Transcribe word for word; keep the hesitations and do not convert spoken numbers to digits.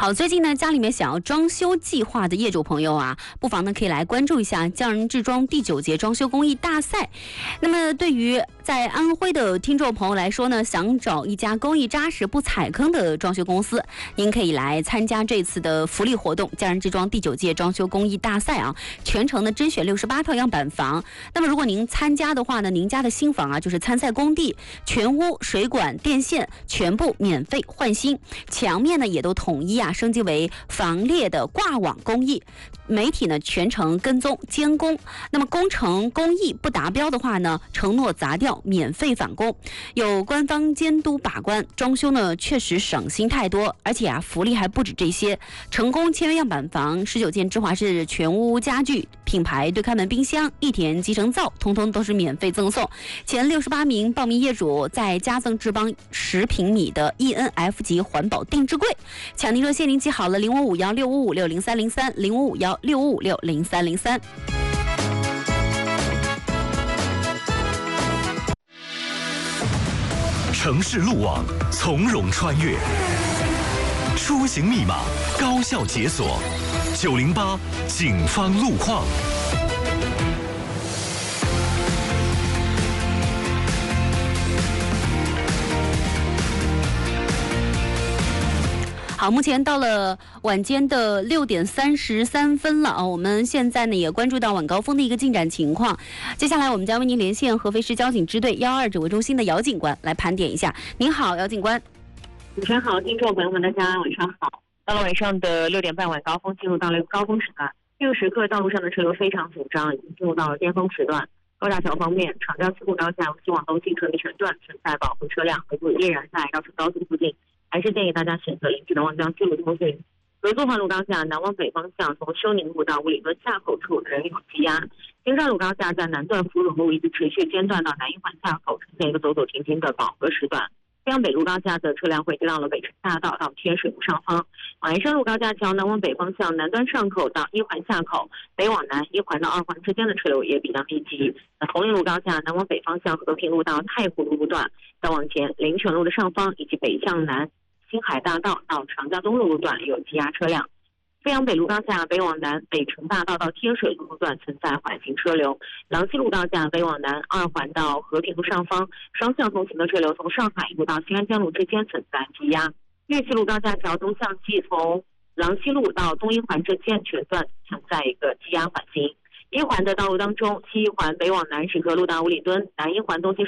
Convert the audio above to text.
好，最近呢，家里面想要装修计划的业主朋友啊，不妨呢可以来关注一下匠人制装第九届装修公益大赛。那么，对于在安徽的听众朋友来说呢，想找一家工艺扎实、不踩坑的装修公司，您可以来参加这次的福利活动——匠人制装第九届装修公益大赛啊！全程呢甄选六十八套样板房。那么，如果您参加的话呢，您家的新房啊，就是参赛工地，全屋水管、电线全部免费换新，墙面呢也都统一啊。升级为防裂的挂网工艺，媒体呢全程跟踪监工。那么工程工艺不达标的话呢，承诺砸掉，免费返工，有官方监督把关。装修呢确实省心太多，而且啊福利还不止这些。成功签约样板房，十九件芝华士全屋家具、品牌对开门冰箱、益田集成灶，通通都是免费赠送。前六十八名报名业主再加赠志邦十平米的 E N F 级环保定制柜。抢订热线您记好了，零五五幺六五五六零三零三，零五五幺六五五六零三零三。 城市路网从容穿越，出行密码高效解锁，九零八警方路况。 好，目前到了晚间的六点三十三分了啊！我们现在呢也关注到晚高峰的一个进展情况。接下来我们将为您连线合肥市交警支队幺二指挥中心的姚警官来盘点一下。您好，姚警官。 主持人好，听众朋友们，大家晚上好。到了晚上的六点半，晚高峰进入到了高峰时段，这个时刻道路上的车流非常紧张，已经进入到了巅峰时段。高架桥方面，长江西路高架西往东西侧的全段存在保护车辆，合作依然在绕城高速附近。还是建议大家选择临时的望江西路通讯。合作环路高架南往北方向，从休宁路到五里墩下口处人有积压。京山路高架在南段福永路一直持续间断到南一环下口，呈现一个走走停停的饱和时段。襄阳北路高架的车辆汇集到了北辰大道到天水路上方。马鞍山路高架桥南往北方向，南端上口到一环下口，北往南一环到二环之间的车流也比较密集。那铜陵路高架南往北方向，和平路到太湖路路段，再往前林泉路的上方以及北向南青海大道到长江东路路段有积压车辆。飞扬北路高架北往南北辰大道到天水路路段存在缓行车流。廊西路高架北往南二环到和平路上方双向通行的车流从上海路到新安江路之间存在积压。粤西路高架桥东向西从廊西路到东一环之间全段存在一个积压缓行。一环的道路当中，西一环北往南是河路到五里墩，南一环东西